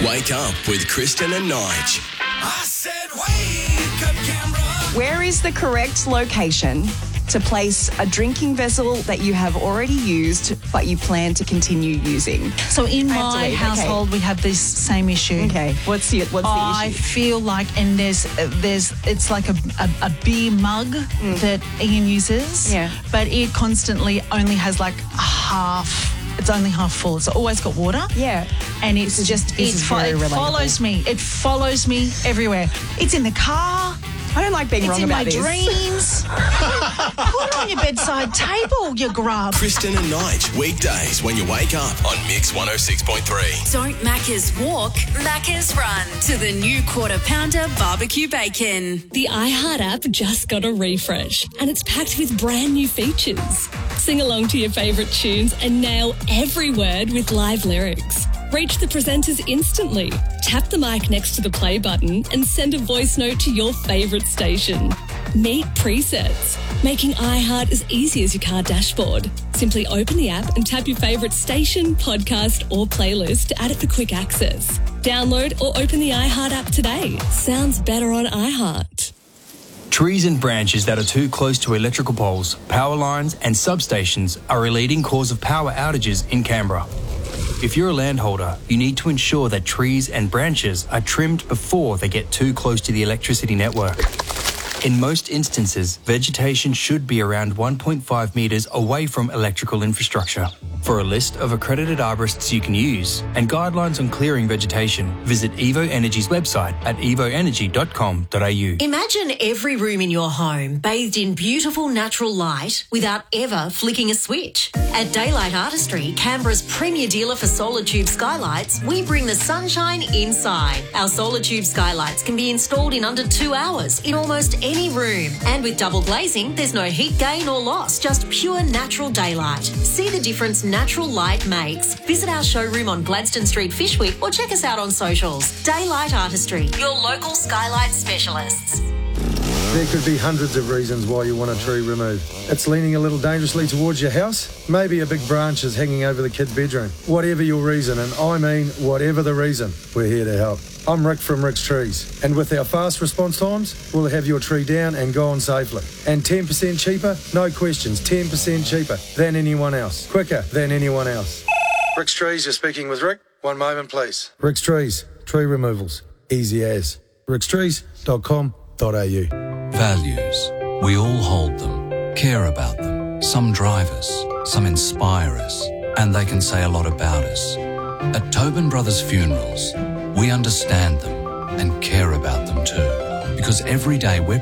Wake up with Kristen and Nige. I said wake up, Canberra. Where is the correct location to place a drinking vessel that you have already used but you plan to continue using? So in my Absolutely, household, we have this same issue. Okay, what's the I issue? feel like, and it's like a beer mug that Ian uses, Yeah. but it constantly only has like half. It's only half full. It's always got water. Yeah. And it's This just is very it relatable. follows me. It follows me everywhere. It's in the car. I don't like being It's wrong in my about this. dreams. Put it on your bedside table, you grub. Kristen and Nige, weekdays when you wake up on Mix 106.3. Don't Macca's walk, Macca's run to the new Quarter Pounder barbecue bacon. The iHeart app just got a refresh and it's packed with brand new features. Sing along to your favourite tunes and nail every word with live lyrics. Reach the presenters instantly. Tap the mic next to the play button and send a voice note to your favourite station. Meet presets, making iHeart as easy as your car dashboard. Simply open the app and tap your favourite station, podcast or playlist to add it for quick access. Download or open the iHeart app today. Sounds better on iHeart. Trees and branches that are too close to electrical poles, power lines and substations are a leading cause of power outages in Canberra. If you're a landholder, you need to ensure that trees and branches are trimmed before they get too close to the electricity network. In most instances, vegetation should be around 1.5 metres away from electrical infrastructure. For a list of accredited arborists you can use and guidelines on clearing vegetation, visit Evo Energy's website at evoenergy.com.au. Imagine every room in your home bathed in beautiful natural light without ever flicking a switch. At Daylight Artistry, Canberra's premier dealer for solar tube skylights, we bring the sunshine inside. Our solar tube skylights can be installed in under 2 hours in almost any room. And with double glazing, there's no heat gain or loss, just pure natural daylight. See the difference natural light makes. Visit our showroom on Gladstone Street, Fyshwick, or check us out on socials. Daylight Artistry, your local skylight specialists. There could be hundreds of reasons why you want a tree removed. It's leaning a little dangerously towards your house. Maybe a big branch is hanging over the kid's bedroom. Whatever your reason, and I mean whatever the reason, we're here to help. I'm Rick from Rick's Trees, and with our fast response times, we'll have your tree down and gone safely. And 10% cheaper? No questions, 10% cheaper than anyone else. Quicker than anyone else. Rick's Trees, you're speaking with Rick. One moment, please. Rick's Trees, tree removals. Easy as. rickstrees.com.au. Values. We all hold them, care about them. Some drive us, some inspire us, and they can say a lot about us. At Tobin Brothers Funerals, we understand them and care about them too, because every day we're